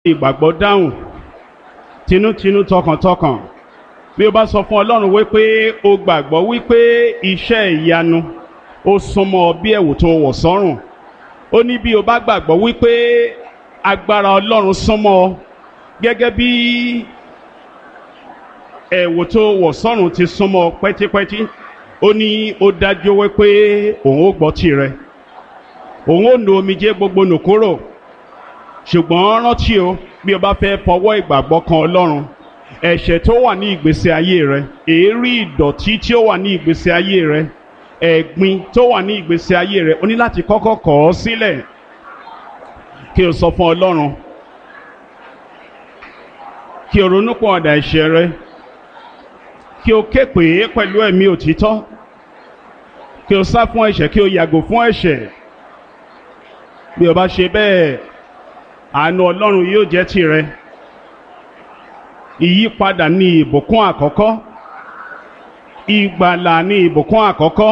ìgbàgbọ́ dáhùn tinútinú tọkàntọkàn. Bí o bá sọ fún Ọlọ́run wípé o gbàgbọ́ wípé iṣẹ́ ìyanu ó súnmọ́ ọ bí ẹ̀wù tó wọ̀ sọ́rùn. Ó ní bí o bá gbàgbọ́ wípé agbára Ọlọ́run súnmọ́ ọ gẹ́gẹ́ bí ẹ̀wù tó wọ̀ sọ́rùn ti súnmọ́ ọ pẹ́típẹ́tí. Ó ní ó dájú wípé òun ó gbọ́ tirẹ̀. Òun ó nu omijé gbogbo nù kúrò. Ṣùgbọ́n rántí o, bí o bá fẹ́ fọwọ́ ìgbàgbọ́ kan Ọlọ́run, ẹ̀ṣẹ̀ tó wà ní ìgbésí ayé rẹ, èérí ìdọ̀tí tí ó wà ní ìgbésí ayé rẹ, ẹ̀gbin tó wà ní ìgbésí ayé rẹ, o ní láti kọ́kọ́ kọ̀ ọ́ sílẹ̀ kí o sọ fún Ọlọ́run, kí o ronúpìwàdà ẹ̀ṣẹ̀ rẹ, kí o ké pè é pẹ̀lú ẹ̀mí òtítọ́, kí o sá fún ẹ̀ṣẹ̀, kí o yàgò fún ẹ̀ṣẹ̀. Bí o bá ṣe bẹ́ẹ̀, àánú Ọlọ́run yóò jẹ́ tìrẹ. Ìyípadà ní ìbùkún àkọ́kọ́. Ìgbàlà ní ìbùkún àkọ́kọ́.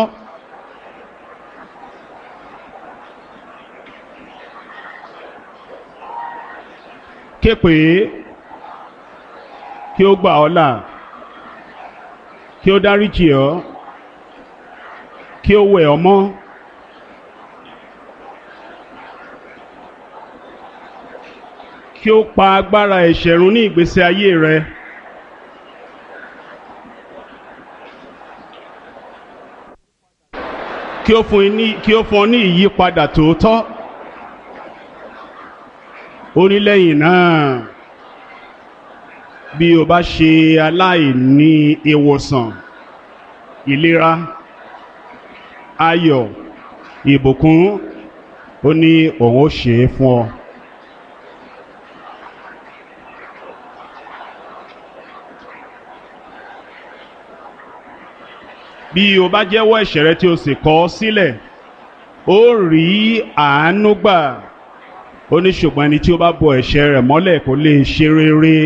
Ké pè é, kí ó gbà ọ́ là, kí ó dáríjì ọ́, kí ó wẹ̀ ọ́ mọ́. Kí ó pa agbára ẹ̀ṣẹ̀ run ní ìgbésí ayé rẹ. Kí ó fún ọ ní ìyípadà tòótọ́. Ó ní lẹ́yìn náà, bí o bá ṣe aláìní ìwòsàn, ìlera, ayọ̀, ìbùkún, ó ní òun ó ṣe é fún ọ. Bí o bá jẹ́wọ́ ẹ̀ṣẹ̀ rẹ tí o sì kọ̀ ọ́ sílẹ̀, ó rí àánú gbà. Ó ní ṣùgbọ́n ẹni tí ó bá bo ẹ̀ṣẹ̀ rẹ̀ mọ́lẹ̀ kò lè ṣe rere.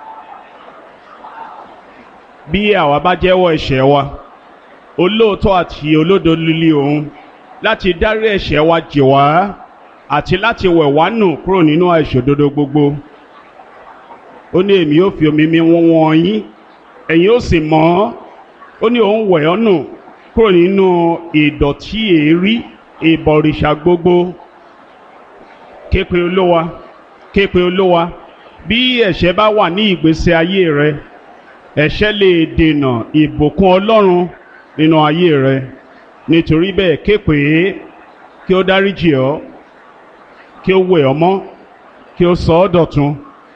Bí àwa bá jẹ́wọ́ ẹ̀ṣẹ̀ wa, olóòótọ́ àti olódodo líle òun láti dárí ẹ̀ṣẹ̀ wa jì wá àti láti wẹ̀ wá nù kúrò nínú àìṣòdodo gbogbo. Ó ní èmi yóò fi omi mi wọ́n yín, ẹ̀yin ó sì mọ́. Ó ní òun wẹ̀ ọ́ nù kúrò nínú ìdọ̀tí èérí ìbọ̀rìṣà gbogbo. Ké pe Olúwa, ké pe Olúwa. Bí ẹ̀ṣẹ̀ bá wà ní ìgbésí ayé rẹ, ẹ̀ṣẹ̀ lè dènà ìbùkún Ọlọ́run nínú ayé rẹ. Nítorí bẹ́ẹ̀, ké pè é, kí ó dáríjì ọ́, kí ó wẹ̀ ọ́ mọ́, kí ó sọ ọ́ dọ̀tun.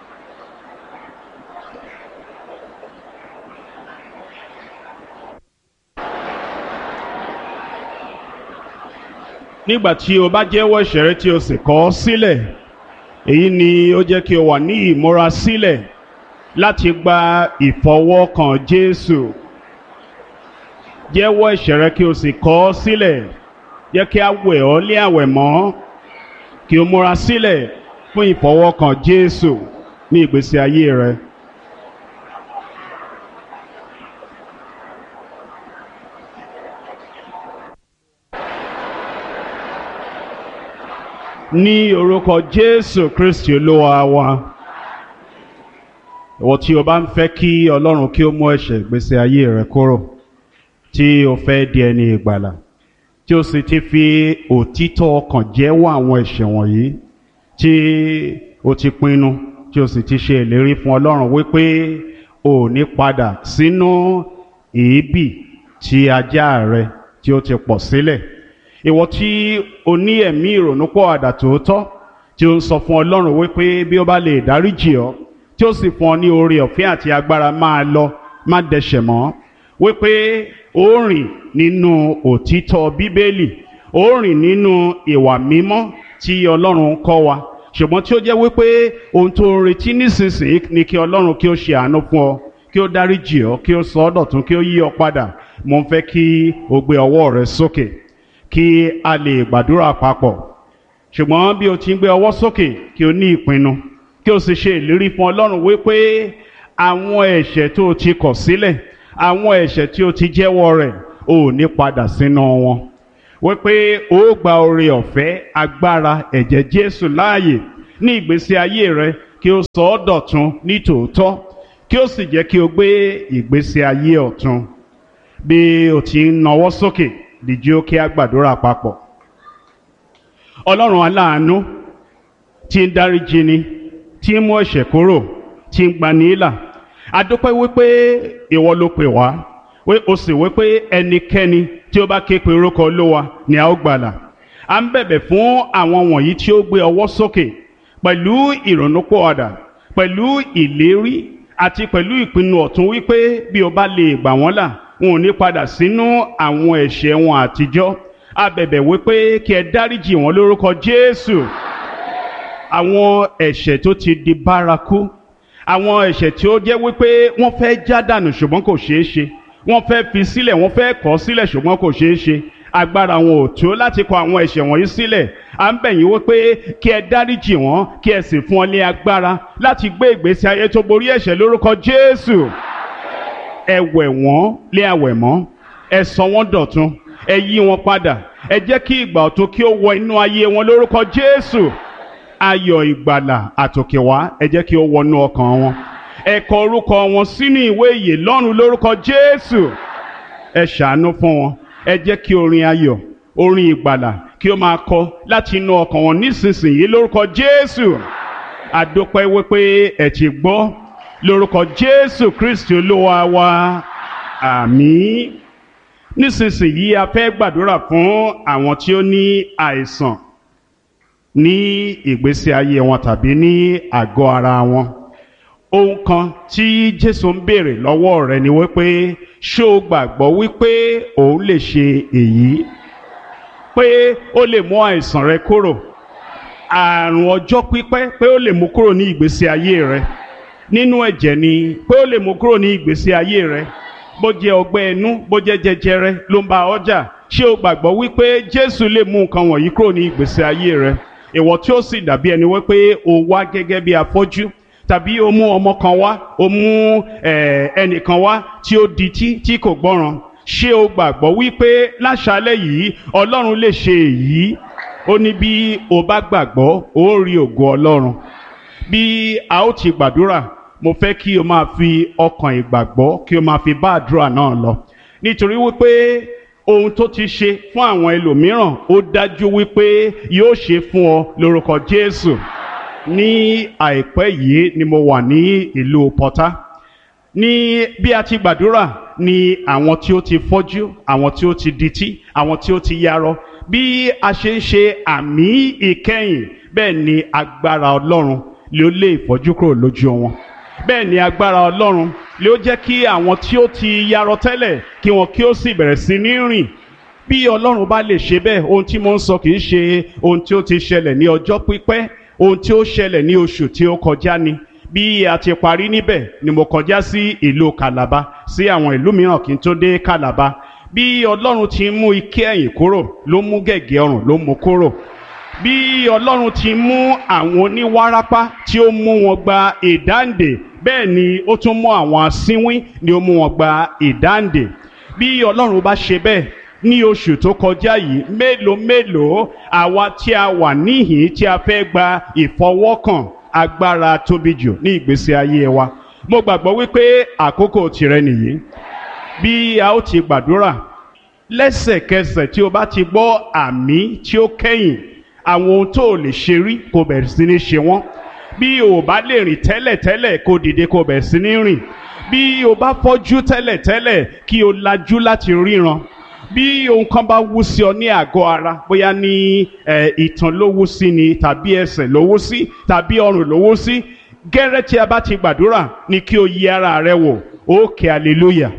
Nígbà tí o bá jẹ́wọ́ ẹ̀ṣẹ̀ rẹ tí o sì kọ̀ ọ́ sílẹ̀, èyí ni ó jẹ́ kí o wà ní ìmúra sílẹ̀ láti gba ìfọwọ́kàn Jésù. Jẹ́wọ́ ẹ̀ṣẹ̀ rẹ kí o sì kọ̀ ọ́ sílẹ̀. Jẹ́ kí a wẹ̀ ọ́ lé àwẹ̀ mọ́, kí o múra sílẹ̀ fún ìfọwọ́kàn Jésù ní ìgbésí ayé rẹ. Ní orúkọ Jésù Kristi Olúwa wa. Ìwọ tí o bá ń fẹ́ kí Ọlọ́run kí ó mú ẹ̀ṣẹ̀ ìgbésí ayé rẹ kúrò, tí o fẹ́ di ẹni ìgbàlà, tí o sì ti fi òtítọ́ ọkàn jẹ́wọ́ àwọn ẹ̀ṣẹ̀ wọ̀nyí, tí o ti pinnu, tí o sì ti ṣe ìlérí fún Ọlọ́run wípé o ò ní padà sínú èébì tí ajá rẹ tí ó ti pọ̀ sílẹ̀. Ìwọ tí o ní ẹ̀mí ìrònúpìwàdà tòótọ́, tí o ń sọ fún Ọlọ́run wípé bí ó bá lè dáríjì ọ́, tí ó sì fún ọ ní oore ọ̀fẹ́ àti agbára máa lọ, má dẹ̀ṣẹ̀ mọ́, wípé ó rìn nínú òtítọ́ Bíbélì, ó rìn nínú ìwà mímọ́ tí Ọlọ́run kọ́ wa, ṣùgbọ́n tí ó jẹ́ wípé ohun tó ń retí nísinsìnyí ni kí Ọlọ́run kí ó ṣe àánú fún ọ, kí ó dáríjì ọ́, kí ó sọ ọ́ dọ̀tun, kí ó yí ọ padà. Mo ń fẹ́ kí o gbé ọwọ́ rẹ sókè kí a lè gbàdúrà papọ̀. Ṣùgbọ́n bí o ti ń gbé ọwọ́ sókè, kí o ní ìpinnu, kí o sì ṣe ìlérí fún Ọlọ́run wípé àwọn ẹ̀ṣẹ̀ tó o ti kọ̀ sílẹ̀, àwọn ẹ̀ṣẹ̀ tí o ti jẹ́wọ́ rẹ̀, o ò ní padà sínú wọn. Wípé o gba oore ọ̀fẹ́, agbára, ẹ̀jẹ̀ Jésù láàyè ní ìgbésí ayé rẹ kí ó sọ ọ́ dọ̀tun ní tòótọ́ kí ó sì jẹ́ kí o gbé ìgbésí ayé ọ̀tun. Bí o ti ń nawọ́ sókè dìde ó kí a gbàdúrà papọ̀. Ọlọ́run aláàánú tí ń dáríjì ni, tí ń mú ẹ̀ṣẹ̀ kúrò, tí ń gbani là, a dúpẹ́ wípé ìwọ ló pè wá, o sì wípé ẹnikẹ́ni tí ó bá ké pe orúkọ Olúwa ni a ó gbàlà. À ń bẹ̀bẹ̀ fún àwọn wọ̀nyí tí ó gbé ọwọ́ sókè pẹ̀lú ìrònúpìwàdà, pẹ̀lú ìlérí àti pẹ̀lú ìpinnu ọ̀tun wípé bí o bá lè gbà wọ́n là, wọn ò ní padà sínú àwọn ẹ̀ṣẹ̀ wọn àtijọ́. A bẹ̀bẹ̀ wípé kí ẹ dáríjì wọn lórúkọ Jésù. Àwọn ẹ̀ṣẹ̀ tó ti di bárakú, àwọn ẹ̀ṣẹ̀ tí ó jẹ́ wípé wọ́n fẹ́ já dànù ṣùgbọ́n kò ṣeé ṣe, wọ́n fẹ́ fi sílẹ̀, wọ́n fẹ́ kọ̀ sílẹ̀ ṣùgbọ́n kò ṣeé ṣe, agbára wọn ò tó láti kọ̀ àwọn ẹ̀ṣẹ̀ wọ̀nyí sílẹ̀. À ń bẹ̀ yín wípé kí ẹ dáríjì wọn, kí ẹ sì fún wọn ní agbára láti gbé ìgbésí ayé tó borí ẹ̀ṣẹ̀ lórúkọ Jésù. Ẹ wẹ̀ wọ́n lé àwẹ̀mọ́, ẹ sọ wọ́n dọ̀tun, ẹ yí wọn padà, ẹ jẹ́ kí ìgbà ọ̀tun kí ó wọ inú ayé wọn lórúkọ Jésù. Ayọ̀ ìgbàlà àtòkèwá ẹ jẹ́ kí ó wọnú ọkàn wọn, ẹ kọ orúkọ wọn sínú ìwé ìyè lọ́run lórúkọ Jésù. Ẹ ṣàánú fún wọn, ẹ jẹ́ kí orin ayọ̀, orin ìgbàlà kí ó máa kọ láti inú ọkàn wọn nísinsìnyí lórúkọ Jésù. A dúpẹ́ wípé ẹ ti gbọ́, lórúkọ Jésù Kristi Olúwa wa, àmín. Nísinsìnyí a fẹ́ gbàdúrà fún àwọn tí ó ní àìsàn ní ìgbésí ayé wọn tàbí ní àgọ́ ara wọn. Ohun kan tí Jésù ń béèrè lọ́wọ́ rẹ ni wípé ṣé o gbàgbọ́ wípé òun lè ṣe èyí, pé ó lè mú àìsàn rẹ kúrò, àrùn ọjọ́ pípẹ́ pé ó lè mú kúrò ní ìgbésí ayé rẹ, nínú ẹ̀jẹ̀ ni pé ó lè mú kúrò ní ìgbésí ayé rẹ, bó jẹ́ ọgbẹ́ inú, bó jẹ́ jẹjẹrẹ ló ń bá ọ jà, ṣé o gbàgbọ́ wípé Jésù lè mú nǹkan wọ̀nyí kúrò ní ìgbésí ayé rẹ? Ìwọ tí ó sì dàbí ẹni wípé o wá gẹ́gẹ́ bí afọ́jú, tàbí o mú ọmọ kan wá, o mú ẹnìkan wá tí ó dití tí kò gbọ́ràn, ṣé o gbàgbọ́ wípé láṣálẹ́ yìí Ọlọ́run lè ṣe èyí? Ó ní bí o bá gbàgbọ́ ó rí ògo Ọlọ́run. Bí a ó ti gbàdúrà, mo fẹ́ kí o máa fi ọkàn ìgbàgbọ́ kí o máa fi bá àdúrà náà lọ, nítorí wípé ohun tó ti ṣe fún àwọn ẹlòmíràn ó dájú wípé yóò ṣe fún ọ lórúkọ Jésù. Ní àìpẹ́ yìí ni mo wà ní ìlú Pọ́tà. Ní bí a ti gbàdúrà ni àwọn tí ó ti fọ́jú, àwọn tí ó ti dití, àwọn tí ó ti yarọ, bí a ṣe ń ṣe àmì ìkẹyìn, bẹ́ẹ̀ ni agbára Ọlọ́run ló lé ìfọ́jú kúrò lójú wọn. Bẹ́ẹ̀ ni agbára Ọlọ́run ló jẹ́ kí àwọn tí ó ti yarọ tẹ́lẹ̀ kí wọn kí ó sì bẹ̀rẹ̀ sí ní rìn. Bí Ọlọ́run bá lè ṣe bẹ́ẹ̀, ohun tí mo ń sọ kì í ṣe ohun tí ó ti ṣẹlẹ̀ ní ọjọ́ pípẹ́, ohun tí ó ṣẹlẹ̀ ní oṣù tí ó kọjá ni. Bí a ti parí níbẹ̀ ni mo kọjá sí ìlú Calabar, sí àwọn ìlú mìíràn kí n tó dé Calabar. Bí Ọlọ́run ti mú ike ẹ̀yìn kúrò, ló mú gẹ̀gẹ́ ọrùn ló mú kúrò. Bí Ọlọ́run ti mú àwọn oníwárápá tí ó mú wọn gba ìdáǹdè, bẹ́ẹ̀ ni ó tún mú àwọn asínwín ni ó mú wọn gba ìdáǹdè. Bí Ọlọ́run bá ṣe bẹ́ẹ̀ ní oṣù tó kọjá yìí, mélòó mélòó àwa tí a wà níhìn tí a fẹ́ gba ìfọwọ́kàn agbára tóbi jù ní ìgbésí ayé wa. Mo gbàgbọ́ wípé àkókò tìrẹ nìyí. Bí a ó ti gbàdúrà, lẹ́sẹ̀kẹsẹ̀ tí o bá ti gbọ́ àmì tí ó kẹ́yìn, àwọn ohun tó lè ṣe rí kó bẹ̀rẹ̀ sí ní ṣe wọ́n. Bí o bá lè rìn tẹ́lẹ̀tẹ́lẹ̀ kó dìde kó bẹ̀rẹ̀ sí ní rìn. Bí o bá fọ́jú tẹ́lẹ̀tẹ́lẹ̀ kí o lajú láti ríran. Bí ohun kan bá wú sí ọ ní àgọ́ ara, bóyá ní ìtàn ló wú sí ni, tàbí ẹsẹ̀ ló wú sí, tàbí ọrùn ló wú sí, gẹ́rẹ́ tí a bá ti gbàdúrà ni kí o yí ara rẹ wò, ó kẹ́ hallelujah,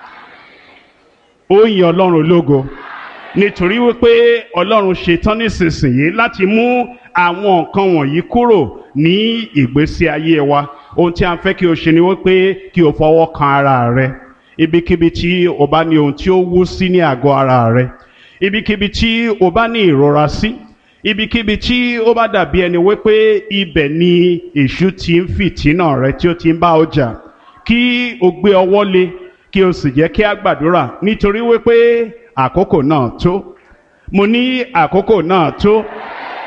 ó yin Ọlọ́run lógo, nítorí wípé Ọlọ́run ṣetán nísinsìnyí láti mú àwọn nǹkan wọ̀nyí kúrò ní ìgbésí ayé wa. Ohun tí a ń fẹ́ kí o ṣe ni wípé kí o fọwọ́ kan ara rẹ. Ibikíbi tí o bá ní ohun tí ó wú sí ní àgọ́ ara rẹ, ibikíbi tí o bá ní ìrora sí, ibikíbi tí ó bá dàbí ẹni wípé ibẹ̀ ni èṣù ti ń fìtínà rẹ tí ó ti ń bá ọ jà, kí o gbé ọwọ́ lé kí o sì jẹ́ kí a gbàdúrà, nítorí wípé àkókò náà tó. Mo ní àkókò náà tó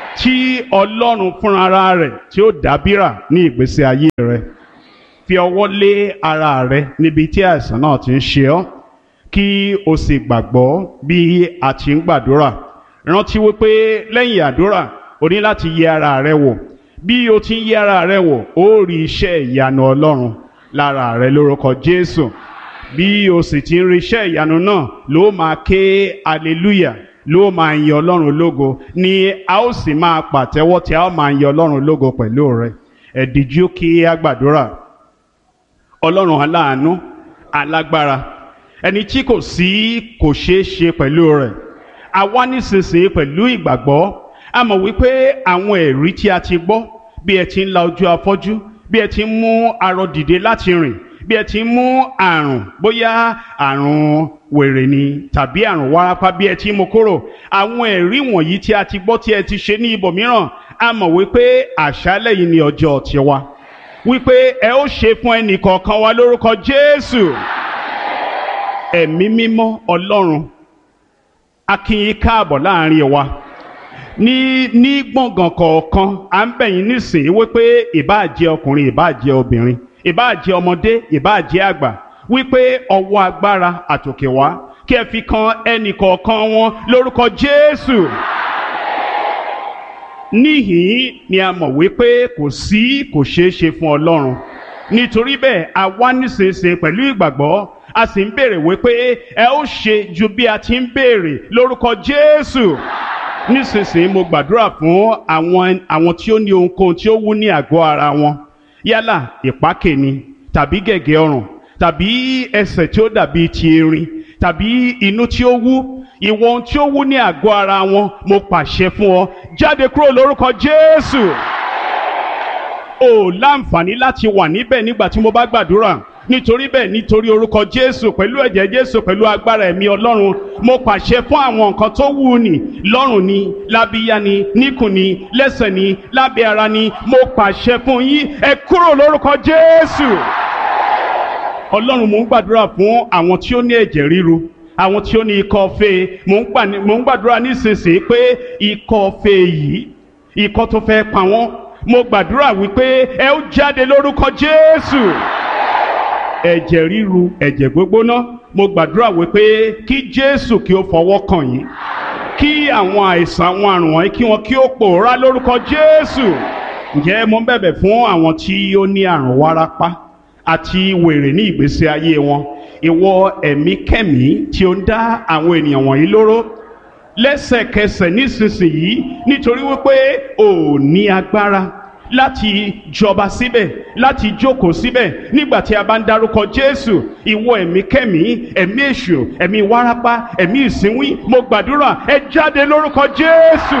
tí Ọlọ́run fúnra rẹ̀ tí ó dábìrà ní ìgbésí ayé rẹ. Fi ọwọ́ lé ara rẹ níbi tí àìsàn náà ti ń ṣe ọ́ kí o sì gbàgbọ́ bí a ti ń gbàdúrà. Rántí wípé lẹ́yìn àdúrà o ní láti yẹ ara rẹ wò. Bí o ti ń yẹ ara rẹ wò ó rí iṣẹ́ ìyanu Ọlọ́run lára rẹ lórúkọ Jésù. Bí o sì ti ń rí iṣẹ́ ìyanu náà ló máa ké hallelujah, ló máa yin Ọlọ́run lógo, ni a ó sì máa pàtẹ́wọ́ tí a ó máa yin Ọlọ́run lógo pẹ̀lú rẹ. Ẹ díjú kí a gbàdúrà. Ọlọ́run aláàánú, alágbára, ẹni tí kò ṣeé ṣe pẹ̀lú rẹ̀. A wá nísinsìnyí pẹ̀lú ìgbàgbọ́. A mọ̀ wípé àwọn ẹ̀rí tí a ti gbọ́, bí ẹ ti ń la ojú afọ́jú, bí ẹ ti ń mú arọ dìde láti rìn, bí ẹ ti ń mú àrùn, bóyá àrùn wèrè ni tàbí àrùn wárápá, bí ẹ ti ń mú kúrò. Àwọn ẹ̀rí wọ̀nyí tí a ti gbọ́ tí ẹ ti ṣe ní ibòmíràn, a mọ̀ wípé àṣálẹ́ yìí ni ọjọ́ tiwa, wípé ẹ ó ṣe fún ẹnì kọ̀ọ̀kan wa lórúkọ Jésù. Ẹ̀mí mímọ́ Ọlọ́run, a kí yín káàbọ̀ láàrin wa ní gbọ̀ngàn kọ̀ọ̀kan. À ń bẹ̀ yín nísìnyí wípé ìbáà jẹ́ ọkùnrin, ìbáà jẹ́ obìnrin, ìbáà jẹ́ ọmọdé, ìbáà jẹ́ àgbà, wípé ọwọ́ agbára àtòkè wá kí ẹ fi kan ẹnì kọ̀ọ̀kan wọn lórúkọ Jésù. Níhìn ni a mọ̀ wípé kò ṣeé ṣe fún Ọlọ́run. Nítorí bẹ́ẹ̀ a wá nísinsìnyí pẹ̀lú ìgbàgbọ́, a sì ń béèrè wípé ẹ ó ṣe ju bí a ti ń béèrè lórúkọ Jésù. Nísinsìnyí mo gbàdúrà fún àwọn tí ó ní ohunkóhun tí ó wú ní àgọ́ ara wọn, yálà ìpákè ni tàbí gẹ̀gẹ̀ ọrùn tàbí ẹsẹ̀ tí ó dàbí ti erin tàbí inú tí ó wú. Ìwọ ohun tí ó wú ní àgọ́ ara wọn, mo pàṣẹ fún ọ, jáde kúrò lórúkọ Jésù. O láǹfààní láti wà níbẹ̀ nígbà tí mo bá gbàdúrà. Nítorí bẹ́ẹ̀, nítorí orúkọ Jésù, pẹ̀lú ẹ̀jẹ̀ Jésù, pẹ̀lú agbára ẹ̀mí Ọlọ́run, mo pàṣẹ fún àwọn nǹkan tó wú ni, lọ́rùn ni, lábíyá ni, níkùn ni, lẹ́sẹ̀ ni, lábẹ́ ara ni, mo pàṣẹ fún yín, ẹ kúrò lórúkọ Jésù. Ọlọ́run, mo ń gbàdúrà fún àwọn tí ó ní ẹ̀jẹ̀ ríru, àwọn tí ó ní ikọ́ fée. Mo ń gbàdúrà nísinsìnyí pé ikọ́ fée yìí, ikọ́ tó fẹ́ pa wọ́n, mo gbàdúrà wípé ẹ ó jáde lórúkọ Jésù. Ẹ̀jẹ̀ ríru, ẹ̀jẹ̀ gbógbóná, mo gbàdúrà wípé kí Jésù kí ó fọwọ́ kàn yín, kí àwọn àìsàn, àwọn àrùn wọ̀nyí kí ó pòórá lórúkọ Jésù. Ǹjẹ́ mo ń bẹ̀bẹ̀ fún àwọn tí ó ní àrùn wárápá àti wèrè ní ìgbésí ayé wọn. Ìwọ ẹ̀mí kẹ́mí tí ó ń dá àwọn ènìyàn wọ̀nyí lóró, lẹ́sẹ̀kẹsẹ̀ nísinsìnyí, nítorí wípé ò ní agbára láti jọba síbẹ̀, láti jókòó síbẹ̀ nígbà tí a bá ń dárúkọ Jésù. Ìwọ ẹ̀mí kẹ́mí, ẹ̀mí èṣù, ẹ̀mí wárápá, ẹ̀mí ìsínwín, mo gbàdúrà ẹ jáde lórúkọ Jésù.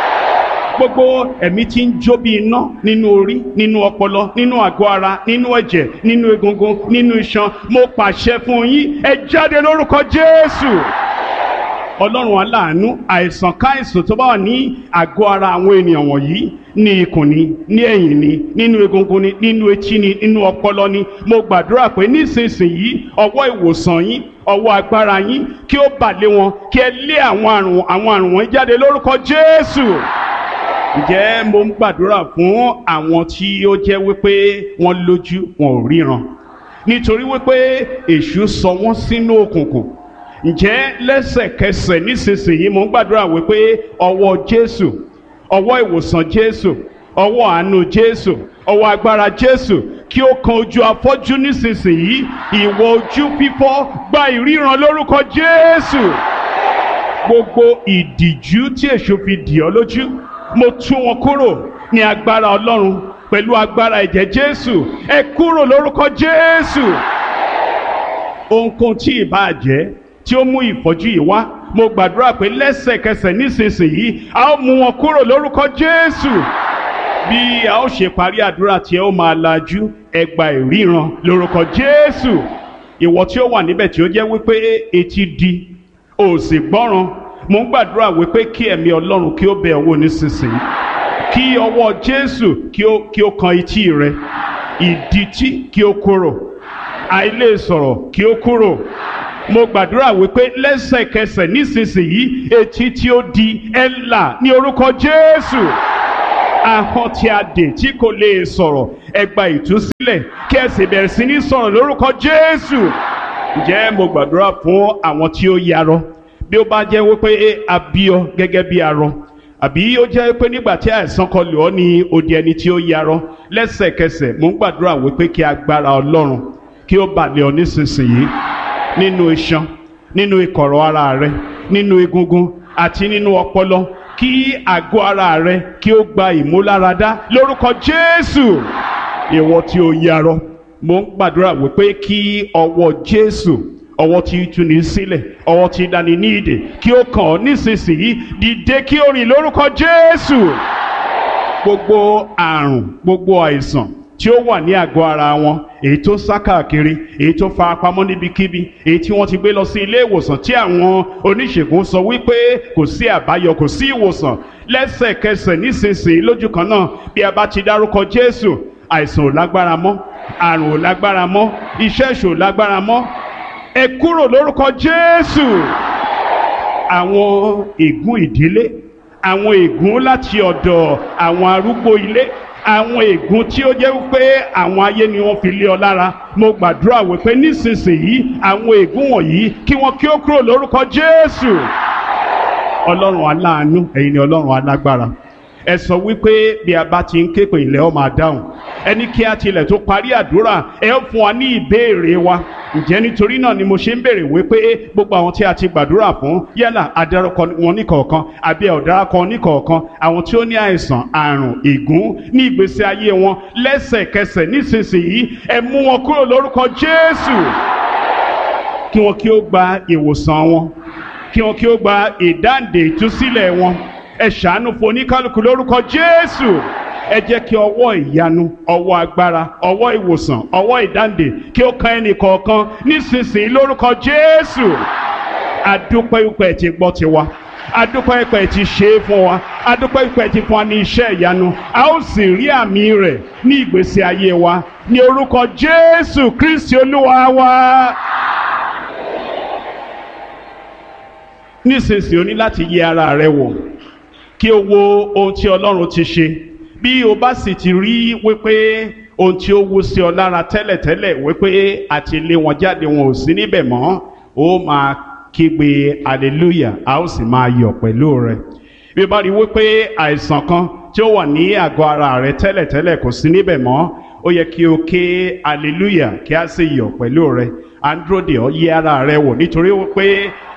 Gbogbo ẹ̀mí tí ń jó bí iná nínú orí, nínú ọpọlọ, nínú àgọ́ ara, nínú ẹ̀jẹ̀, nínú egungun, nínú iṣan, mo pàṣẹ fún yín, ẹ jáde lórúkọ Jésù. Ọlọ́run aláàánú, àìsàn káìsàn tó bá wà ní àgọ́ ara àwọn ènìyàn wọ̀nyí, ní ikùn ni, ní ẹ̀yìn ni, nínú egungun ni, nínú etí ni, nínú ọpọlọ ni, mo gbàdúrà pé nísinsìnyí ọwọ́ ìwòsàn yín, ọwọ́ agbára yín kí ó bà lé wọn, kí ẹ lé àwọn àrùn wọn jáde lórúkọ Jésù. Ǹjẹ́ mo ń gbàdúrà fún àwọn tí ó jẹ́ wípé wọ́n lójú wọn ò ríran, nítorí wípé èṣù sọ wọ́n sínú òkùnkùn. Ǹjẹ́ lẹ́sẹ̀kẹsẹ̀ nísinsìnyí mo ń gbàdúrà wípé ọwọ́ Jésù, ọwọ́ ìwòsàn Jésù, ọwọ́ àánú Jésù, ọwọ́ agbára Jésù kí ó kan ojú afọ́jú nísinsìnyí. Ìwọ ojú fífọ́, gba ìríran lórúkọ Jésù. Gbogbo ìdìjú tí èṣù fi dì ọ́ lójú, mo tú wọn kúrò ní agbára Ọlọ́run pẹ̀lú agbára ẹ̀jẹ̀ Jésù. Ẹ kúrò lórúkọ Jésù. Ohunkóhun tí ìbá jẹ́ tí ó mú ìfọ́jú yìí wá, mo gbàdúrà pé lẹ́sẹ̀kẹsẹ̀ nísinsìnyí a ó mú wọn kúrò lórúkọ Jésù. Bí a ó ṣe parí àdúrà tí ẹ ó máa lajú, ẹ gba ìríran lórúkọ Jésù. Ìwọ tí ó wà níbẹ̀ tí ó jẹ́ wípé etí di, ò sì gbọ́ràn, mo ń gbàdúrà wípé kí ẹ̀mí Ọlọ́run kí ó bẹ̀ ọ́ wò nísinsìnyí, kí ọwọ́ Jésù kí ó kan etí rẹ, ìdítí kí ó kúrò, àìlè sọ̀rọ̀ kí ó kúrò, mo gbàdúrà wípé lẹ́sẹ̀kẹsẹ̀ nísinsìnyí etí tí ó di ẹ là ní orúkọ Jésù. Ahọ́n tí a dè tí kò lè sọ̀rọ̀ ẹ gba ìtúsílẹ̀ kí ẹ sì bẹ̀rẹ̀ sí ní sọ̀rọ̀ lórúkọ Jésù. Ǹjẹ́ mo gbàdúrà fún àwọn tí ó yarọ, bí ó bá jẹ́ wípé a bí ọ gẹ́gẹ́ bí arọ, àbí ó jẹ́ pé nígbà tí àìsàn kan lò ọ́ ní ó di ẹni tí ó yarọ, lẹ́sẹ̀kẹsẹ̀ mo ń gbàdúrà wípé kí agbára Ọlọ́run kí ó bà lé ọ nísinsìnyí, nínú iṣan, nínú ìkọ̀rọ̀ ara rẹ, nínú egungun àti nínú ọpọlọ, kí àgọ́ ara rẹ kí ó gba ìmúláradá lórúkọ Jésù. Ìwọ tí ó yarọ, mo ń gbàdúrà wípé kí ọwọ́ Jésù, ọwọ́ tí tú ni sílẹ̀, ọwọ́ tí dání ní ìdè, kí ó kàn ọ́ nísinsìnyí, dìde kí ó rìn lórúkọ Jésù. Gbogbo àrùn, gbogbo àìsàn tí ó wà ní àgọ́ ara wọn, èyí tó sá káàkiri, èyí tó fara pamọ́ níbikíbi, èyí tí wọ́n ti gbé lọ sí ilé ìwòsàn tí àwọn oníṣègùn sọ wípé kò sí àbáyọ, kò sí ìwòsàn, lẹ́sẹ̀kẹsẹ̀ nísinsìnyí lójú kan náà, bí a bá ti dárúkọ Jésù, àìsàn ò lágbára mọ́, àrùn ò lágbára mọ́, iṣẹ́ èṣù ò lágbára mọ́. Ẹ kúrò lórúkọ Jésù. Àwọn ègún ìdílé, àwọn ègún láti ọ̀dọ̀ àwọn arúgbó ilé, àwọn ègún tí ó jẹ́ wípé àwọn ayé ni wọ́n fi lé ọ lára, mo gbàdúrà wípé nísinsìnyí àwọn ègún wọ̀nyí kí wọ́n kí ó kúrò lórúkọ Jésù. Ọlọ́run aláàánú, ẹ̀yin ni Ọlọ́run alágbára. Ẹ sọ wípé bí a bá ti ń ké pè ilẹ̀ ó máa dáhùn. Ẹni kí a tilẹ̀ tó parí àdúrà ẹ ó fún wa ní ìbéèrè wa. Ǹjẹ́ nítorí náà ni mo ṣe ń béèrè wípé gbogbo àwọn tí a ti gbàdúrà fún, yálà adarúkọ wọn níkọ̀ọ̀kan àbí ọ̀daràkọ níkọ̀ọ̀kan, àwọn tí ó ní àìsàn, àrùn, ègún ní ìgbésí ayé wọn, lẹ́sẹ̀kẹsẹ̀ nísinsìnyí ẹ mú wọn kúrò lórúkọ Jésù. Kí wọn kí ó gba ìwòsàn wọn, kí wọn kí ó gba ìdáǹdè ìtúsílẹ̀ wọn. Ẹ ṣàánú fún oníkálukú lórúkọ Jésù. Ẹ jẹ́ kí ọwọ́ ìyanu, ọwọ́ agbára, ọwọ́ ìwòsàn, ọwọ́ ìdáǹdè kí ó kan ẹnì kọ̀ọ̀kan nísinsìnyí lórúkọ Jésù. Adúpẹ́ wípé ẹ ti gbọ́ tiwa, adúpẹ́ wípé ẹ ti ṣe é fún wa, adúpẹ́ wípé ẹ ti fún wa ní iṣẹ́ ìyanu, a ó sì rí àmì rẹ̀ ní ìgbésí ayé wa ní orúkọ Jésù Kristi Olúwa wa. Nísinsìnyí o ní láti yẹ ara rẹ wò kí o wo ohun tí Ọlọ́run ti ṣe. Bí o bá sì ti rí wípé ohun tí ó wú sí ọ lára tẹ́lẹ̀tẹ́lẹ̀ wípé àti lé wọn jáde wọn ò sí níbẹ̀ mọ́, ó máa kígbe hallelujah, a ó sì máa yọ̀ pẹ̀lú rẹ. Bí o bá rí wípé àìsàn kan tí ó wà ní àgọ́ ara rẹ tẹ́lẹ̀tẹ́lẹ̀ kò sí níbẹ̀ mọ́, ó yẹ kí o ké hallelujah kí a sì yọ̀ pẹ̀lú rẹ. À ń dúró dè ọ́, yẹ ara rẹ wò nítorí wípé